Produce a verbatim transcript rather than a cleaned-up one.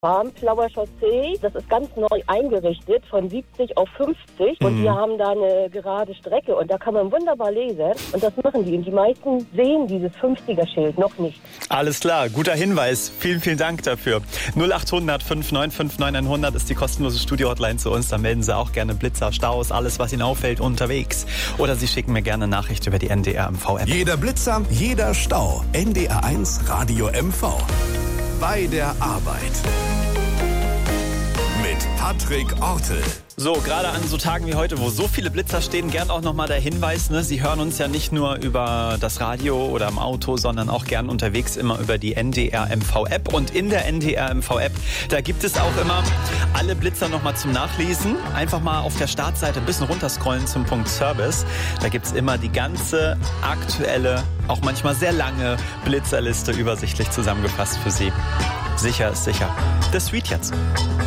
Farmflower Chaussee, das ist ganz neu eingerichtet, von siebzig auf fünfzig und Mhm. wir haben da eine gerade Strecke und da kann man wunderbar lesen und das machen die und die meisten sehen dieses fünfziger-Schild noch nicht. Alles klar, guter Hinweis. Vielen, vielen Dank dafür. null acht hundert fünf neun fünf neun hundert ist die kostenlose Studio-Hotline zu uns. Da melden Sie auch gerne Blitzer, Staus, alles, was Ihnen auffällt, unterwegs. Oder Sie schicken mir gerne eine Nachricht über die N D R M V-App. Jeder Blitzer, jeder Stau. N D R eins Radio M V. Bei der Arbeit. Mit Patrick Ortel. So, gerade an so Tagen wie heute, wo so viele Blitzer stehen, gern auch nochmal der Hinweis, ne? Sie hören uns ja nicht nur über das Radio oder im Auto, sondern auch gern unterwegs immer über die N D R M V-App. Und in der N D R M V-App, da gibt es auch immer alle Blitzer nochmal zum Nachlesen. Einfach mal auf der Startseite ein bisschen runterscrollen zum Punkt Service. Da gibt's immer die ganze aktuelle, auch manchmal sehr lange Blitzerliste übersichtlich zusammengefasst für Sie. Sicher ist sicher. Das Sweet jetzt.